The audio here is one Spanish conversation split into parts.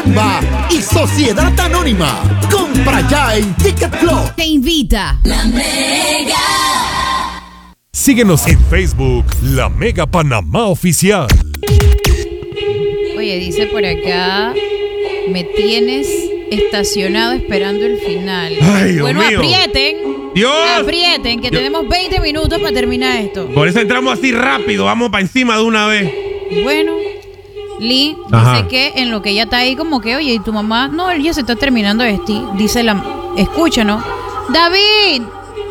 Rumba y Sociedad Anónima. Compra ya en Ticket Club. Te invita La Mega. Síguenos en Facebook, La Mega Panamá Oficial. Oye, dice por acá, me tienes estacionado esperando el final. Ay, Dios bueno, mío. Aprieten, que tenemos 20 minutos para terminar esto. Por eso entramos así rápido, vamos para encima de una vez. Bueno, Lee Ajá. dice que en lo que ella está ahí como que, oye, ¿y tu mamá? No, él ya se está terminando de vestir. Dice escucha, ¿no? David,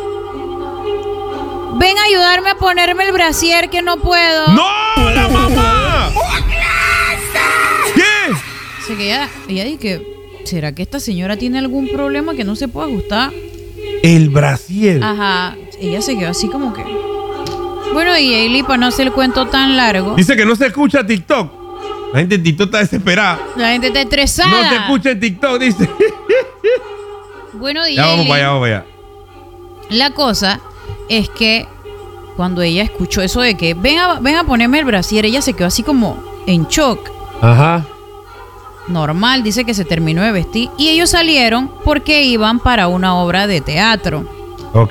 ven a ayudarme a ponerme el brasier que no puedo. ¡No, la mamá! ¿Qué? Dice que ella dice que, ¿será que esta señora tiene algún problema que no se puede ajustar? El brasier. Ajá, ella se quedó así como que... Bueno, y Ailey, para no hacer el cuento tan largo, Dice que no se escucha TikTok. La gente en TikTok está desesperada. la gente está estresada. No se escucha en TikTok, dice. Bueno, y Ya vamos Ailey, para allá, vamos para allá. la cosa es que cuando ella escuchó eso de que ven a ponerme el brasier, ella se quedó así como en shock. Ajá. Normal, dice que se terminó de vestir y ellos salieron porque iban para una obra de teatro. Ok.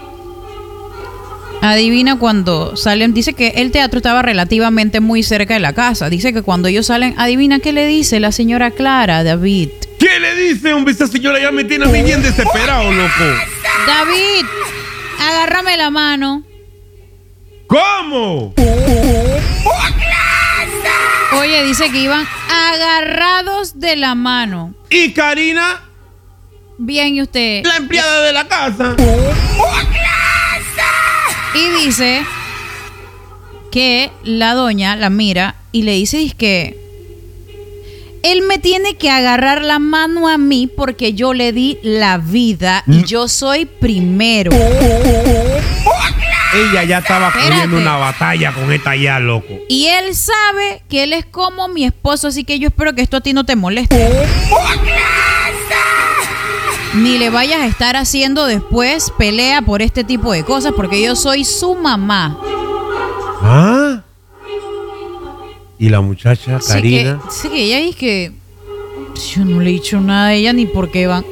Adivina cuando salen, dice que el teatro estaba relativamente muy cerca de la casa. Dice que cuando ellos salen, adivina qué le dice la señora Clara a David. ¿Qué le dice, hombre? Esa señora ya me tiene a mí bien desesperado, loco. David, agárrame la mano. ¿Cómo? Oye, dice que iban agarrados de la mano. ¿Y Karina? Bien, ¿y usted? La empleada de la casa. Y dice que la doña la mira y le dice que él me tiene que agarrar la mano a mí porque yo le di la vida y yo soy primero. Ella ya estaba Espérate. corriendo una batalla con esta ya, loco. Y él sabe que él es como mi esposo, así que yo espero que esto a ti no te moleste. Ni le vayas a estar haciendo después pelea por este tipo de cosas porque yo soy su mamá. ¿Ah? Y la muchacha, Karina. Sí que ella dice que yo no le he dicho nada a ella ni por qué van.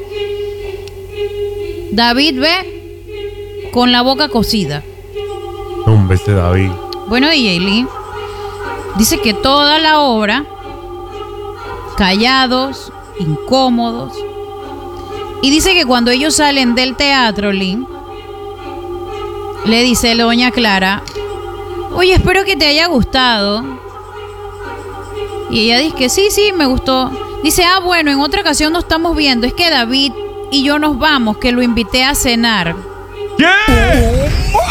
David ve con la boca cocida. Hombre, ese David. Bueno, DJ Lee dice que toda la obra, callados, incómodos. Y dice que cuando ellos salen del teatro, Lee, le dice la doña Clara, oye, espero que te haya gustado. Y ella dice que sí, me gustó. Dice, bueno, en otra ocasión nos estamos viendo. Es que David y yo nos vamos, que lo invité a cenar. ¿Qué?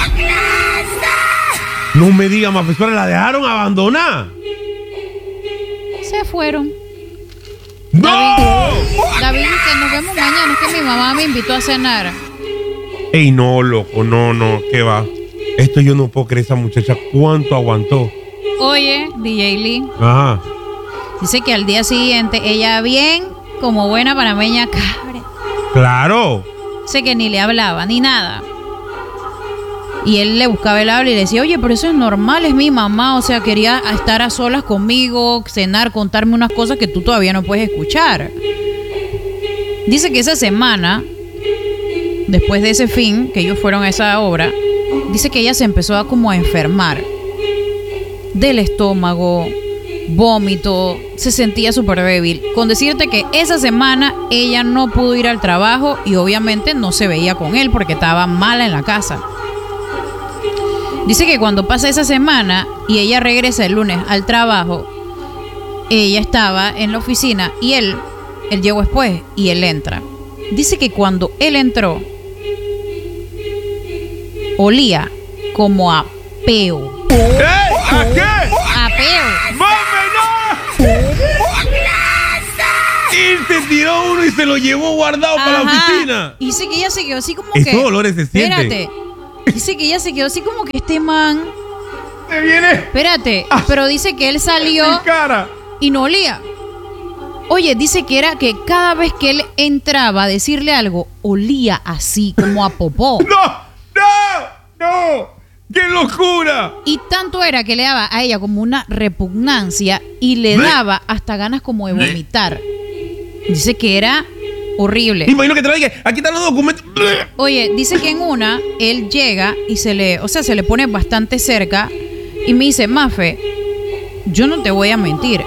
No me diga, profesora, la dejaron abandonar. Se fueron. ¡No! David, que nos vemos mañana. Es que mi mamá me invitó a cenar. Ey, no, loco, no, ¿qué va? Esto yo no puedo creer, esa muchacha, ¿cuánto aguantó? Oye, DJ Lee, Ajá. dice que al día siguiente ella bien, como buena panameña, cabre. Claro. Sé que ni le hablaba, ni nada. Y él le buscaba el habla y le decía, oye, pero eso es normal, es mi mamá. O sea, quería estar a solas conmigo, cenar, contarme unas cosas que tú todavía no puedes escuchar. Dice que esa semana, después de ese fin, que ellos fueron a esa obra, dice que ella se empezó a como a enfermar. Del estómago, vómito, se sentía súper débil. Con decirte que esa semana ella no pudo ir al trabajo y obviamente no se veía con él porque estaba mala en la casa. Dice que cuando pasa esa semana y ella regresa el lunes al trabajo, ella estaba en la oficina y él llegó después y él entra. Dice que cuando él entró, olía como a peo. ¿A qué? A peo. ¡Vámonos! Y se tiró uno y se lo llevó guardado para la oficina. Y dice que ella se quedó así como Estos que... olores se sienten. Espérate. Dice que ella se quedó así como que este man... Se viene Espérate. Pero dice que él mi salió cara. y no olía. Oye, dice que era que cada vez que él entraba a decirle algo, olía así, como a popó. ¡No! ¡Qué locura! Y tanto era que le daba a ella como una repugnancia y le daba hasta ganas como de vomitar. Dice que era horrible. Imagino que te lo dije, aquí están los documentos. Oye, dice que en una, él llega y se le pone bastante cerca y me dice, Mafe, yo no te voy a mentir.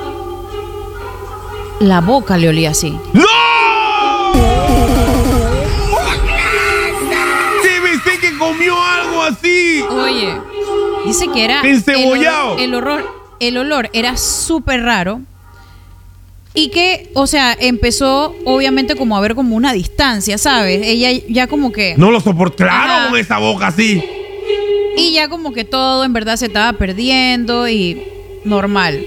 La boca le olía así. ¡No! Debe ser que comió algo así. Oye, dice que era encebollado. El olor era súper raro. Y que, o sea, empezó obviamente como a ver como una distancia, ¿sabes? Ella ya como que... No lo soportó, claro, Ajá. con esa boca así. Y ya como que todo en verdad se estaba perdiendo y normal.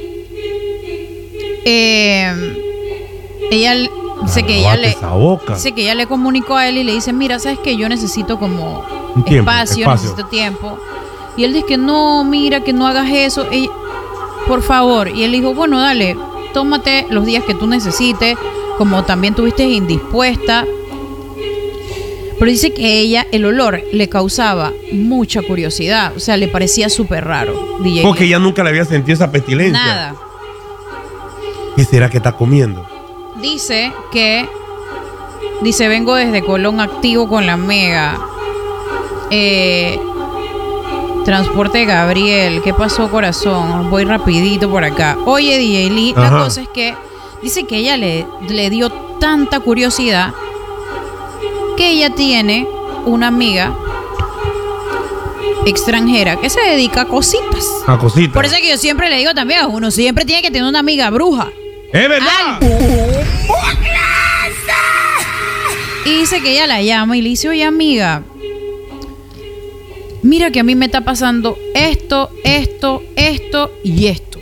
Ella dice que ella le comunicó a él y le dice, mira, ¿sabes qué? Yo necesito como espacio, necesito tiempo. Y él dice que no, mira, que no hagas eso, por favor. Y él dijo, bueno, dale, tómate los días que tú necesites, como también tuviste indispuesta. Pero dice que ella, el olor le causaba mucha curiosidad, o sea, le parecía súper raro. DJ Porque ella nunca le había sentido esa pestilencia. Nada. ¿Qué será que está comiendo? Dice, vengo desde Colón activo con la Mega. Transporte Gabriel, ¿qué pasó, corazón? Voy rapidito por acá. Oye, DJ Lee, la cosa es que dice que ella le dio tanta curiosidad que ella tiene una amiga extranjera que se dedica a cositas. A cositas. Por eso es que yo siempre le digo también, uno siempre tiene que tener una amiga bruja. ¡Es verdad! Y dice que ella la llama y le dice, oye, amiga, mira que a mí me está pasando esto y esto.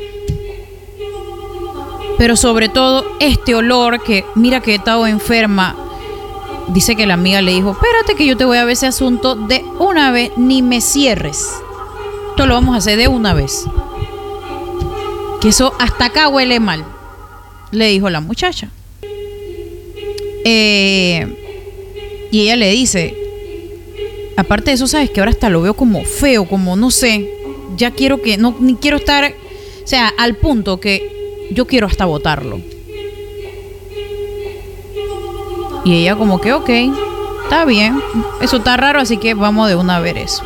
Pero sobre todo este olor que, mira que he estado enferma. Dice que la amiga le dijo, espérate que yo te voy a ver ese asunto de una vez, ni me cierres. Esto lo vamos a hacer de una vez. Que eso hasta acá huele mal, le dijo la muchacha. Y ella le dice, aparte de eso, sabes que ahora hasta lo veo como feo, como no sé, ya quiero que, no, ni quiero estar, o sea, al punto que yo quiero hasta botarlo. Y ella como que, ok, está bien, eso está raro, así que vamos de una vez eso.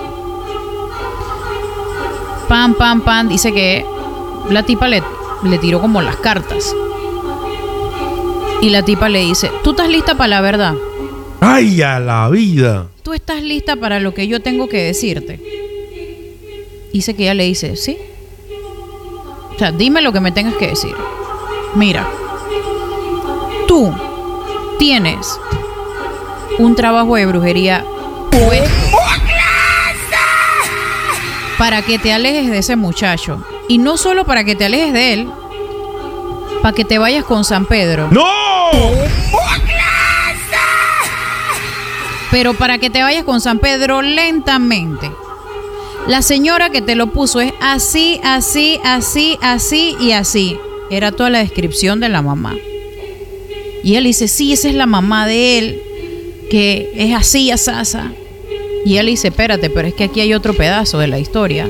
Pam, dice que la tipa le tiró como las cartas. Y la tipa le dice, ¿tú estás lista para la verdad? ¡Ay, a la vida! ¿Tú estás lista para lo que yo tengo que decirte? Dice que ella le dice, sí. O sea, dime lo que me tengas que decir. Mira, tú tienes un trabajo de brujería puesto para que te alejes de ese muchacho. Y no solo para que te alejes de él, para que te vayas con San Pedro. ¡No! Pero para que te vayas con San Pedro lentamente. La señora que te lo puso es así, así, así, así y así. Era toda la descripción de la mamá. Y él dice, sí, esa es la mamá de él, que es así, asasa. Y él dice, espérate, pero es que aquí hay otro pedazo de la historia.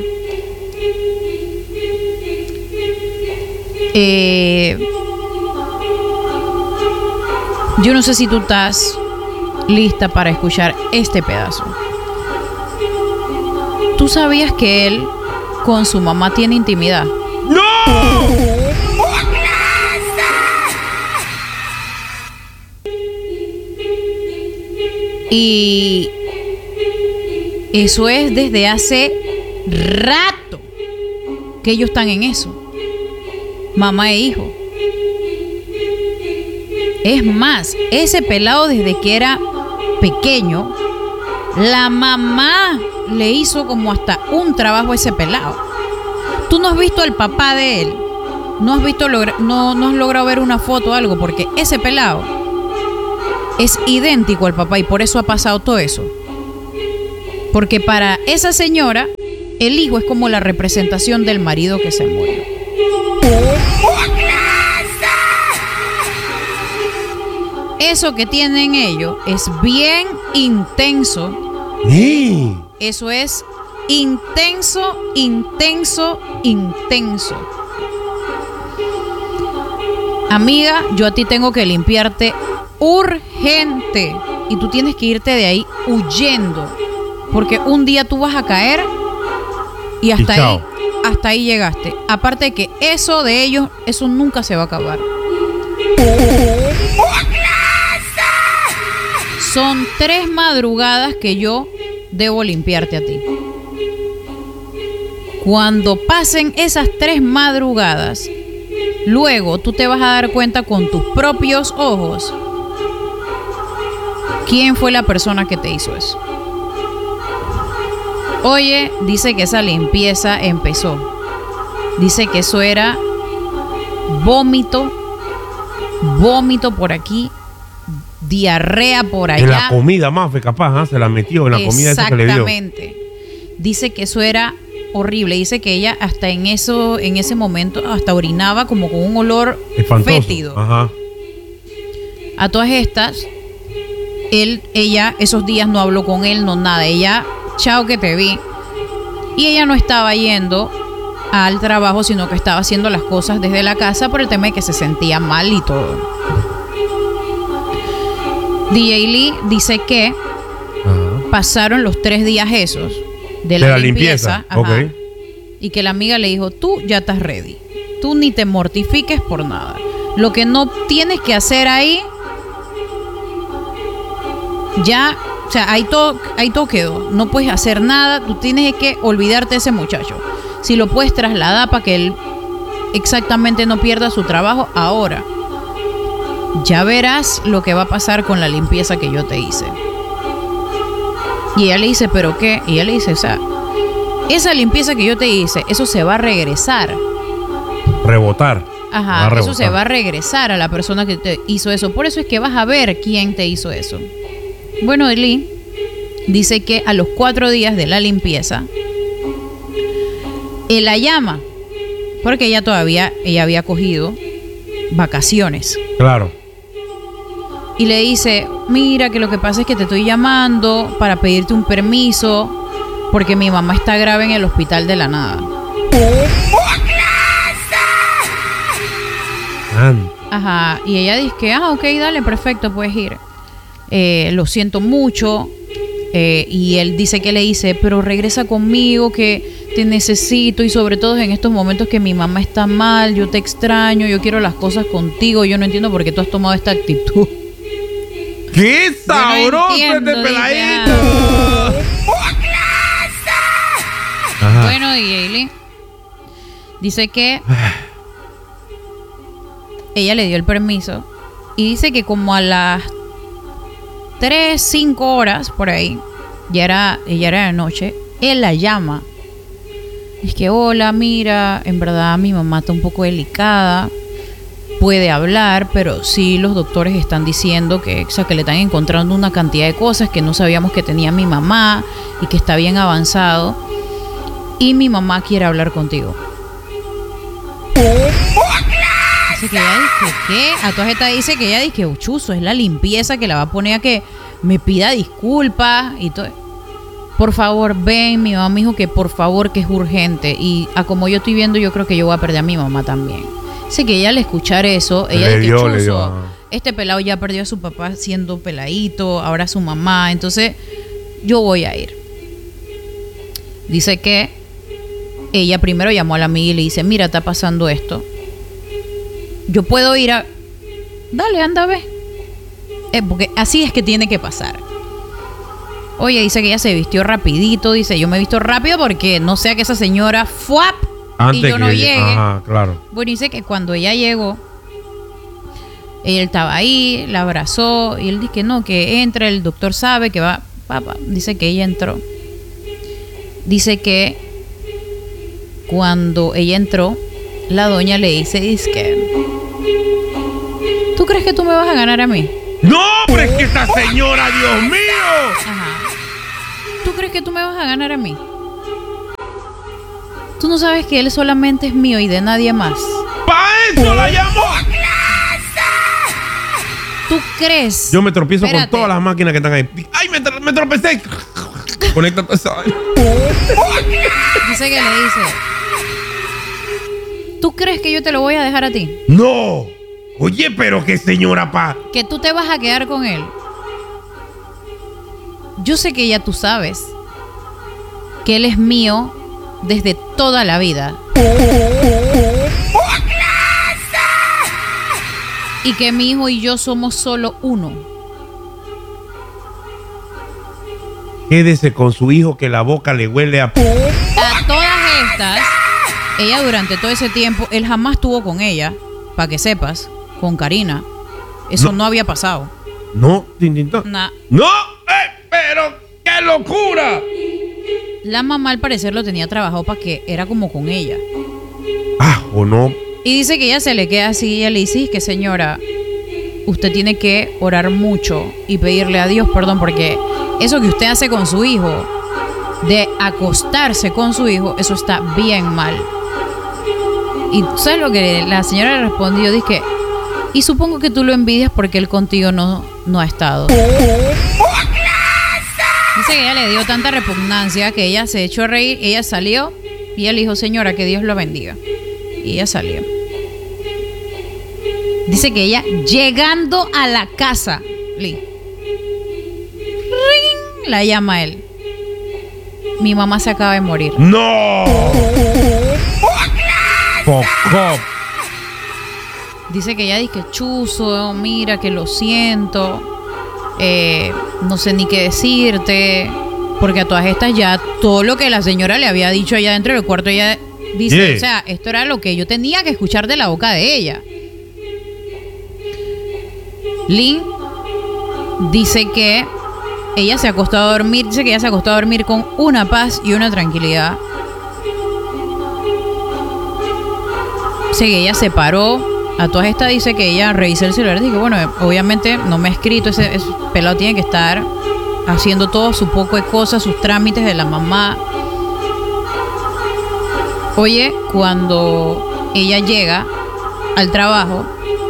Yo no sé si tú estás lista para escuchar este pedazo. ¿Tú sabías que él con su mamá tiene intimidad? ¡No! Y eso es desde hace rato que ellos están en eso. Mamá e hijo. Es más, ese pelado desde que era pequeño, la mamá le hizo como hasta un trabajo a ese pelado. Tú no has visto al papá de él. No has logrado ver una foto o algo, porque ese pelado es idéntico al papá y por eso ha pasado todo eso. Porque para esa señora, el hijo es como la representación del marido que se murió. Eso que tienen ellos es bien intenso. Sí. Eso es intenso, intenso, intenso. amiga, yo a ti tengo que limpiarte urgente y tú tienes que irte de ahí huyendo, porque un día tú vas a caer y hasta ahí llegaste. Aparte de que eso de ellos, eso nunca se va a acabar. Son 3 madrugadas que yo debo limpiarte a ti. Cuando pasen esas 3 madrugadas, luego tú te vas a dar cuenta con tus propios ojos quién fue la persona que te hizo eso. Oye, dice que esa limpieza empezó. Dice que eso era vómito por aquí, diarrea por allá. En la comida, Mafe, capaz, se la metió en la comida esa que le dio. Exactamente. Dice que eso era horrible. Dice que ella hasta en ese momento hasta orinaba como con un olor espantoso. fétido. Ajá. A todas estas, ella esos días no habló con él, no nada. Ella, chao que te vi. Y ella no estaba yendo al trabajo, sino que estaba haciendo las cosas desde la casa por el tema de que se sentía mal y todo. DJ Lee dice que pasaron los 3 días esos de la limpieza. Okay. Y que la amiga le dijo, tú ya estás ready. Tú ni te mortifiques por nada. Lo que no tienes que hacer ahí, ya, o sea, ahí todo quedó. No puedes hacer nada. Tú tienes que olvidarte de ese muchacho. Si lo puedes trasladar para que él exactamente no pierda su trabajo ahora. Ya verás lo que va a pasar con la limpieza que yo te hice. Y ella le dice, ¿pero qué? Y ella le dice, o sea, esa limpieza que yo te hice, eso se va a regresar. Rebotar. Ajá, eso se va a regresar a la persona que te hizo eso. Por eso es que vas a ver quién te hizo eso. Bueno, Lee dice que a los 4 días de la limpieza, él la llama, porque ella había cogido vacaciones. Claro. Y le dice, mira, que lo que pasa es que te estoy llamando para pedirte un permiso porque mi mamá está grave en el hospital de la nada. Ajá, y ella dice que, ok, dale, perfecto, puedes ir. Lo siento mucho. Y él dice que le dice, pero regresa conmigo, que te necesito, y sobre todo en estos momentos que mi mamá está mal, yo te extraño, yo quiero las cosas contigo, yo no entiendo por qué tú has tomado esta actitud. ¡Qué sabroso este peladito! Bueno, DJ Lee dice que ella le dio el permiso y dice que como a las 3-5 horas por ahí, ella era de noche, él la llama. Es que, hola, mira, en verdad mi mamá está un poco delicada, puede hablar, pero sí los doctores están diciendo que, o sea, que le están encontrando una cantidad de cosas que no sabíamos que tenía mi mamá y que está bien avanzado, y mi mamá quiere hablar contigo. Dice que ella dice, ¿qué? A todas estas dice que ella dice que chuzo, es la limpieza que la va a poner a que me pida disculpas y todo. Por favor, ven. Mi mamá me dijo que por favor, que es urgente. Y a como yo estoy viendo, yo creo que yo voy a perder a mi mamá también. Dice que ella al escuchar eso, ella dice que chuzo, este pelado ya perdió a su papá siendo peladito, ahora a su mamá, entonces yo voy a ir. Dice que ella primero llamó a la amiga y le dice, mira, está pasando esto. Yo puedo ir a... Dale, anda, ve. Porque así es que tiene que pasar. Oye, dice que ella se vistió rapidito. Dice, yo me he visto rápido porque no sea que esa señora ¡fuap! Antes y yo no llegue. Ajá, claro. Bueno, dice que cuando ella llegó, él estaba ahí, la abrazó y él dice que no, que entra, el doctor sabe que va... Papá, dice que ella entró. Dice que cuando ella entró, la doña le dice que... ¿Tú crees que tú me vas a ganar a mí? ¡No, pero es que esta señora, Dios mío! Ajá. ¿Tú crees que tú me vas a ganar a mí? Tú no sabes que él solamente es mío y de nadie más. ¡Pa' eso la llamó! ¿Tú crees? Yo me tropiezo con todas las máquinas que están ahí. ¡Ay, me tropecé! Conéctate esa. Dice que le dice, ¿tú crees que yo te lo voy a dejar a ti? ¡No! Oye, pero qué señora, pa. Que tú te vas a quedar con él. Yo sé que ya tú sabes que él es mío desde toda la vida. Y que mi hijo y yo somos solo uno. Quédese con su hijo que la boca le huele a... A todas estas, ella durante todo ese tiempo, él jamás estuvo con ella, para que sepas, con Karina. Eso no había pasado. No, Tintintón. Nah. ¡No! ¡Pero qué locura! La mamá al parecer lo tenía trabajado para que era como con ella. Ah, o no. Y dice que ella se le queda así y ella le dice que señora, usted tiene que orar mucho y pedirle a Dios perdón porque eso que usted hace con su hijo, de acostarse con su hijo, eso está bien mal. Y ¿sabes lo que la señora le respondió? Dice, y supongo que tú lo envidias porque él contigo no ha estado. Dice que ella le dio tanta repugnancia que ella se echó a reír, ella salió y él dijo, señora, que Dios lo bendiga. Y ella salió. Dice que ella, llegando a la casa, ring, la llama él. Mi mamá se acaba de morir. ¡No! ¡Poco! Dice que ella dice que chuzo, mira que lo siento. No sé ni qué decirte. Porque a todas estas ya todo lo que la señora le había dicho allá dentro del cuarto, ella dice, o sea, esto era lo que yo tenía que escuchar de la boca de ella. Lynn dice que ella se acostó a dormir, dice que ella se acostó a dormir con una paz y una tranquilidad. Dice que ella se paró. A todas estas dice que ella revisó el celular y dijo, bueno, obviamente no me ha escrito, ese pelado tiene que estar haciendo todo su poco de cosas, sus trámites de la mamá. Oye, cuando ella llega al trabajo,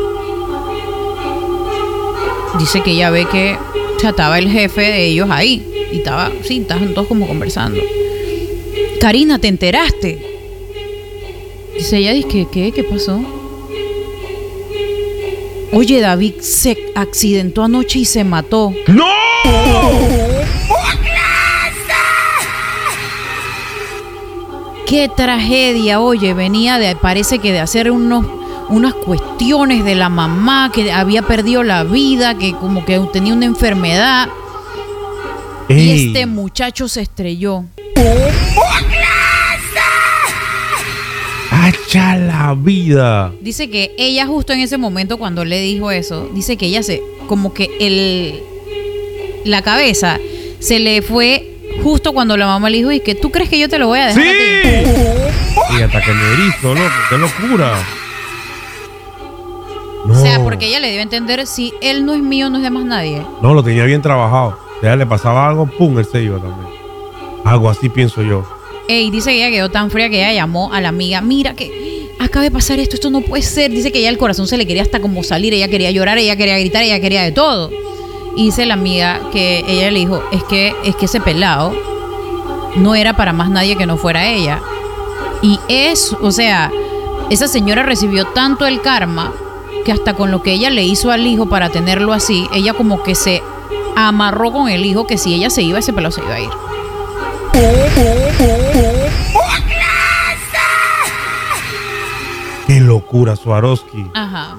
dice que ella ve que estaba el jefe de ellos ahí y estaban todos como conversando. Karina, ¿te enteraste? Dice ella, dice, ¿qué pasó? Oye, David se accidentó anoche y se mató. ¡No! ¡Qué tragedia! Oye, parece que de hacer unas cuestiones de la mamá, que había perdido la vida, que como que tenía una enfermedad. Ey. Y este muchacho se estrelló. ¡Hacha la vida! Dice que ella justo en ese momento cuando le dijo eso, dice que ella como que la cabeza se le fue justo cuando la mamá le dijo, ¿y que tú crees que yo te lo voy a dejar a ti? Y hasta que me erizo, loco, qué locura. No. O sea, porque ella le dio a entender, si él no es mío, no es de más nadie. No, lo tenía bien trabajado. Si a ella le pasaba algo, pum, él se iba también. Algo así pienso yo. Ey, dice que ella quedó tan fría que ella llamó a la amiga, mira que acaba de pasar esto no puede ser. Dice que ella el corazón se le quería hasta como salir, ella quería llorar, ella quería gritar, ella quería de todo. Y dice la amiga que ella le dijo, es que ese pelado no era para más nadie que no fuera ella. Y o sea, esa señora recibió tanto el karma que hasta con lo que ella le hizo al hijo para tenerlo así, ella como que se amarró con el hijo, que si ella se iba, ese pelado se iba a ir. ¡Qué locura, Swarovski! Ajá.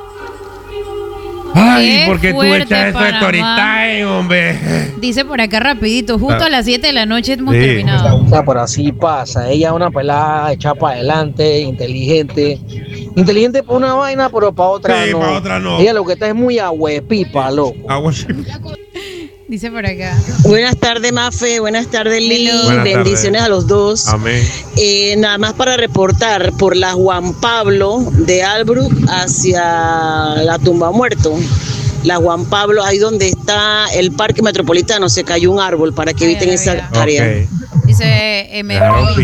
¡Ay, Qué porque tú fuerte, echas eso de Panamá. story time, hombre! Dice por acá rapidito, justo a las 7 de la noche hemos Sí. terminado. O sea, pero así pasa. Ella es una pelada echada para adelante, inteligente. Inteligente para una vaina, pero para otra Sí, no. para otra no. Ella lo que está es muy ahuepipa, loco. Agua. Dice por acá. Buenas tardes, Mafe. Buenas tardes, Lili. Buenas Bendiciones tardes. a los dos. Amén. Nada más para reportar por la Juan Pablo de Albrook hacia la Tumba Muerto. La Juan Pablo, ahí donde está el Parque Metropolitano, se cayó un árbol para que eviten esa área. Ok. Dice, me Claro,